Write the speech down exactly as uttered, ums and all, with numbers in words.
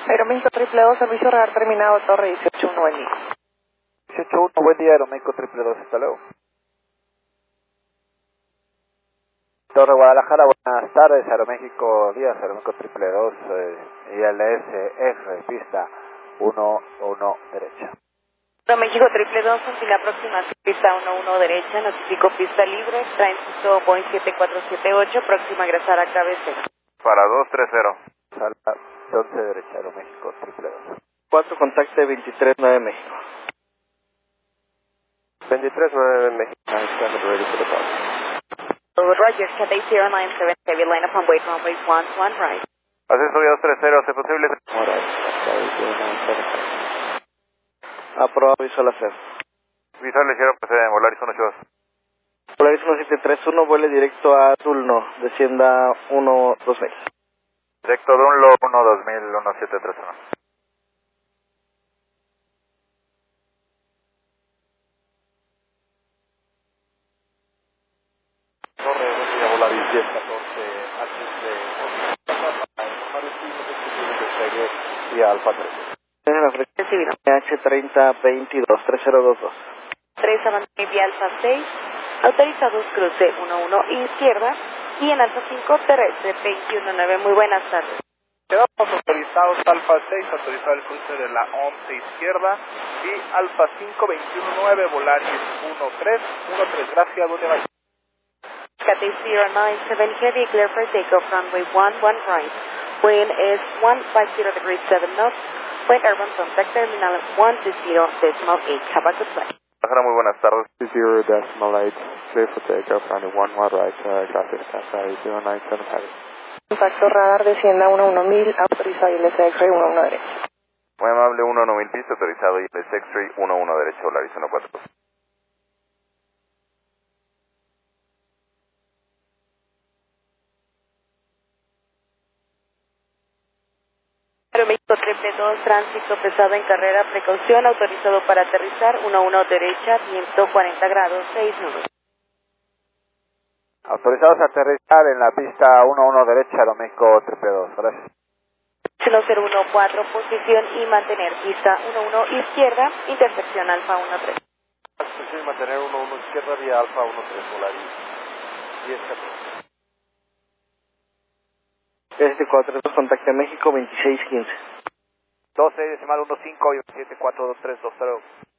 Aeroméxico triple dos, servicio radar terminado, Torre dieciocho uno, buen día. dieciocho uno, buen día, Aeroméxico triple dos, hasta luego. Torre Guadalajara, buenas tardes, Aeroméxico Díaz, Aeroméxico triple dos, eh, I L S F, pista uno uno derecha. Aeroméxico triple dos, en fila próxima, pista uno uno derecha, notifico pista libre, tránsito Boeing siete cuatro siete ocho, próxima a ingresar a cabecera. Para dos tres cero. Salta once derecha, Aeroméxico triple dos. cuatro, contacte veintitrés nueve México. veintitrés nueve México. Ready for the call. Roger, Cathay Sierra nine seven, heavy line upon wait runway one one right. Ascenso dos tres cero, ¿es posible? Aprobado visual hacer. Visual ligero, procede en Volaris uno ocho dos. Volaris uno siete tres uno, vuele directo a Azul, no, descienda uno dos mil. Directo de un Lo uno dos mil, uno siete tres uno. Torre, buen día, Volaris diez catorce, H C, despegue y Alfa tres. Tiene la frecuencia H treinta veintidós, tres cero dos dos. tres Avante vía Alfa seis, autorizados cruce uno uno izquierda y en Alfa cinco terrestre veintiuno nueve, muy buenas tardes. Quedamos autorizados Alfa seis, autorizado el cruce de la once izquierda y Alfa cinco veintiuno nueve, Volaris uno tres uno tres, gracias, ¿dónde va? Cathay Sierra nine seven, heavy, clear for takeoff, runway one one right. Wind is one five zero degrees seven knots. Wind urban contact terminal one two zero decimal eight. Have a good flight. Guadalajara, muy buenas tardes. zero decimal eight, clear for takeoff, runway one one right, uh, gracias, Cathay zero nine seven heavy. Contacto radar, descienda uno uno mil, autorizado I L S X-ray uno uno derecha. Muy amable, uno uno mil pista, autorizado I L S X-ray uno uno derecho, Volaris uno cuatro dos. Aeroméxico triple dos, tránsito pesado en carrera, precaución, autorizado para aterrizar, uno uno derecha, viento cuarenta grados, seis nudos. Autorizados a aterrizar en la pista uno uno derecha, Aeroméxico triple dos, gracias. uno cero uno cuatro, posición y mantener pista uno uno izquierda, intersección Alfa uno tres. Posición y mantener uno uno izquierda, vía Alfa uno tres, Volaris diez catorce. Este cuatro dos, contacte México veintiséis quince. doce decimal uno cinco y siete cuatro dos tres dos cero.